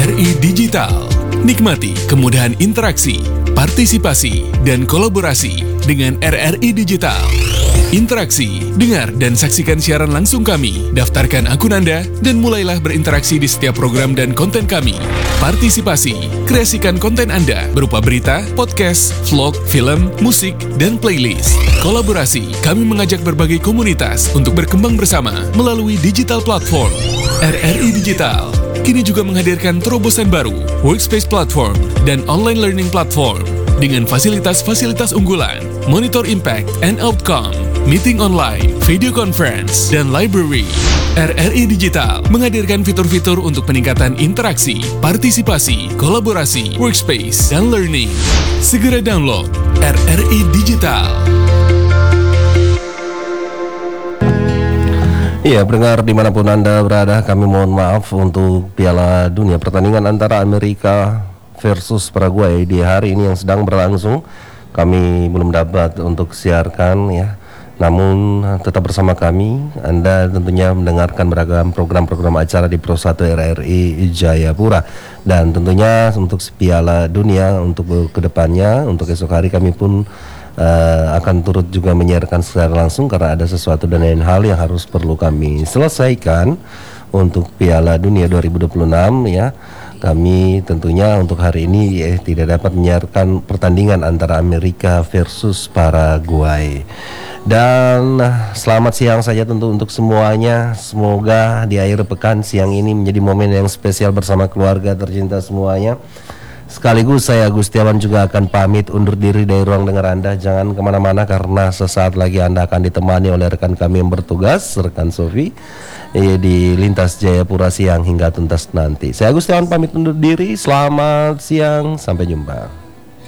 RRI Digital. Nikmati kemudahan interaksi, partisipasi, dan kolaborasi dengan RRI Digital. Interaksi, dengar dan saksikan siaran langsung kami, daftarkan akun Anda, dan mulailah berinteraksi di setiap program dan konten kami. Partisipasi, kreasikan konten Anda berupa berita, podcast, vlog, film, musik, dan playlist. Kolaborasi, kami mengajak berbagai komunitas untuk berkembang bersama melalui digital platform. RRI Digital kini juga menghadirkan terobosan baru, workspace platform, dan online learning platform dengan fasilitas-fasilitas unggulan, monitor impact and outcome, meeting online, video conference, dan library. RRI Digital menghadirkan fitur-fitur untuk peningkatan interaksi, partisipasi, kolaborasi, workspace, dan learning. Segera download RRI Digital. Iya, pendengar dimanapun Anda berada, kami mohon maaf untuk Piala Dunia, pertandingan antara Amerika versus Paraguay di hari ini yang sedang berlangsung. Kami belum dapat untuk siarkan ya, namun tetap bersama kami. Anda tentunya mendengarkan beragam program-program acara di Pro 1 RRI Jayapura. Dan tentunya untuk Piala Dunia untuk kedepannya, untuk esok hari kami pun akan turut juga menyiarkan secara langsung karena ada sesuatu dan lain hal yang harus perlu kami selesaikan untuk Piala Dunia 2026 ya. Kami tentunya untuk hari ini tidak dapat menyiarkan pertandingan antara Amerika versus Paraguay. Dan selamat siang saja tentu untuk semuanya. Semoga di akhir pekan siang ini menjadi momen yang spesial bersama keluarga tercinta semuanya. Sekaligus saya Gustiawan juga akan pamit undur diri dari ruang dengar Anda. Jangan kemana-mana karena sesaat lagi Anda akan ditemani oleh rekan kami yang bertugas, rekan Sofi, di Lintas Jayapura siang hingga tuntas nanti. Saya Gustiawan pamit undur diri. Selamat siang, sampai jumpa.